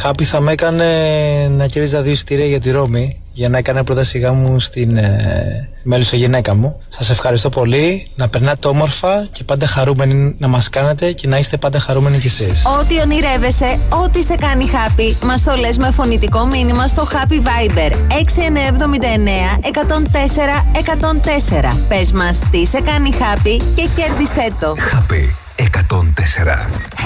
Χάπη θα με έκανε να κερδίζα 2 εισιτήρια για τη Ρώμη, για να έκανε πρόταση γάμου στην μέλουσα γυναίκα μου. Σας ευχαριστώ πολύ, να περνάτε όμορφα και πάντα χαρούμενοι να μας κάνετε και να είστε πάντα χαρούμενοι κι εσείς. Ό,τι ονειρεύεσαι, ό,τι σε κάνει happy, μας το λες με φωνητικό μήνυμα στο Happy Viber 6979 104 104. Πες μας τι σε κάνει happy και κέρδισέ το. Happy 104.